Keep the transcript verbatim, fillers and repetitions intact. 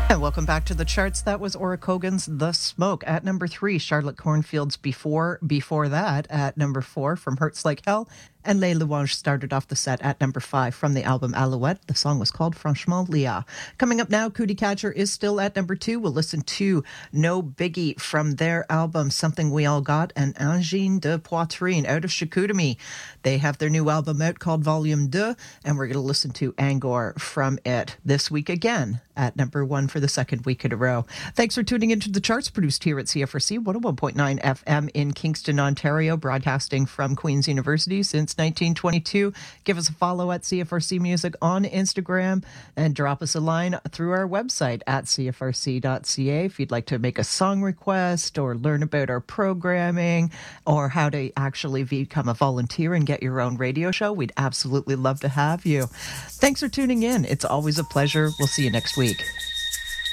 And welcome back to the charts. That was Ora Kogan's The Smoke at number three. Charlotte Cornfield's Before, before that at number four from Hurts Like Hell. And Les Louanges started off the set at number five from the album Alouette. The song was called Franchement Lia. Coming up now, Cootie Catcher is still at number two. We'll listen to No Biggie from their album Something We All Got and Angine de Poitrine out of Chicoutimi. They have their new album out called Volume two, and we're going to listen to Angor from it this week again at number one for the second week in a row. Thanks for tuning into the charts, produced here at C F R C one oh one point nine F M in Kingston, Ontario, broadcasting from Queen's University since nineteen twenty-two. Give us a follow at C F R C Music on Instagram and drop us a line through our website at c f r c dot c a if you'd like to make a song request or learn about our programming or how to actually become a volunteer and get your own radio show. We'd absolutely love to have you. Thanks for tuning in. It's always a pleasure. We'll see you next week.